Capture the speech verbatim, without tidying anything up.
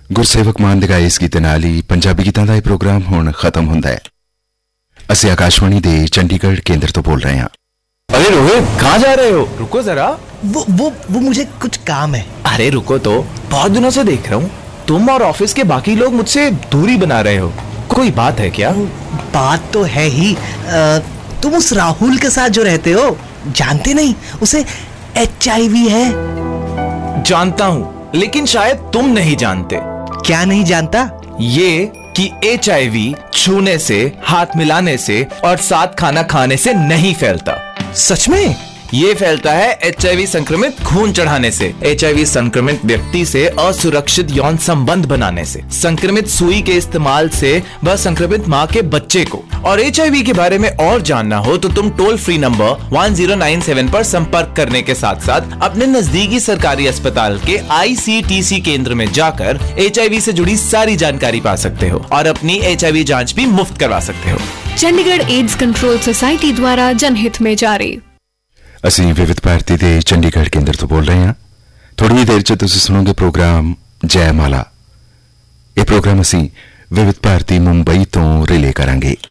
ਗੁਰਸੇਵਕ ਮਾਨ ਦੇ ਗਾਏ ਇਸ ਗੀਤ ਨਾਲ ਹੀ ਪੰਜਾਬੀ ਗੀਤਾਂ ਦਾ ਇਹ ਪ੍ਰੋਗਰਾਮ ਹੁਣ ਖਤਮ ਹੁੰਦਾ ਹੈ। ਅਸੀਂ ਆਕਾशवाणी ਦੇ ਚੰਡੀਗੜ੍ਹ ਕੇਂਦਰ ਤੋਂ बोल रहे हैं। अरे रोहित, कहाँ जा रहे हो? रुको जरा। वो वो वो मुझे कुछ काम है। अरे रुको तो, बहुत दिनों से देख रहा हूँ तुम और ऑफिस के बाकी लोग मुझसे दूरी बना रहे हो। कोई बात है क्या? बात तो है ही। आ, तुम उस राहुल के साथ जो रहते हो, जानते नहीं उसे एच आई वी है। जानता हूँ, लेकिन शायद तुम नहीं जानते। क्या नहीं जानता? ये कि एच आई वी छूने से, हाथ मिलाने से और साथ खाना खाने से नहीं फैलता। सच में? ये फैलता है एच आई वी संक्रमित खून चढ़ाने से, एच आई वी संक्रमित व्यक्ति से असुरक्षित यौन संबंध बनाने से, संक्रमित सुई के इस्तेमाल से व संक्रमित माँ के बच्चे को। और एच आई वी के बारे में और जानना हो तो तुम toll free number one zero nine seven पर संपर्क करने के साथ साथ अपने नजदीकी सरकारी अस्पताल के आई सी टी सी केंद्र में जाकर एच आई वी से जुड़ी सारी जानकारी पा सकते हो और अपनी एच आई वी जांच भी मुफ्त करवा सकते हो। चंडीगढ़ एड्स कंट्रोल सोसाइटी द्वारा जनहित में जारी। ਅਸੀਂ ਵਿਵਿਧ ਭਾਰਤੀ ਦੇ ਚੰਡੀਗੜ੍ਹ ਕੇਂਦਰ ਤੋਂ ਬੋਲ ਰਹੇ ਹਾਂ। ਥੋੜੀ ਦੇਰ ਚ ਤੁਸੀਂ ਸੁਣੋਗੇ ਪ੍ਰੋਗਰਾਮ ਜੈ ਮਾਲਾ। ਇਹ ਪ੍ਰੋਗਰਾਮ ਅਸੀਂ ਵਿਵਿਧ ਭਾਰਤੀ ਮੁੰਬਈ ਤੋਂ ਰਿਲੇ ਕਰਾਂਗੇ।